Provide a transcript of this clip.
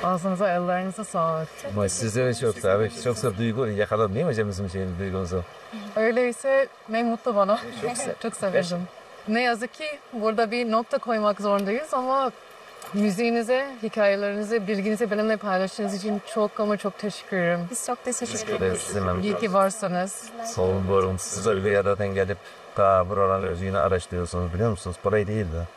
Ağzınıza, ellerinize sağlık. Ama size de çok tabii. Çok duygu yakaladım değil mi hocam bizim şeyin duygunuzu? Öyleyse ne mutlu bana. Çok sevindim. Ne yazık ki burada bir nokta koymak zorundayız ama müziğinize, hikayelerinize, bilginizi benimle paylaştığınız için çok ama çok teşekkür ederim. Biz çok teşekkür Evet, ederiz. sizin memnun. İyi ki varsınız. Sağ olun, var olun. Siz öyle bir yerden gelip ta buraların özünü araştırıyorsunuz biliyor musunuz? Parayı değil de.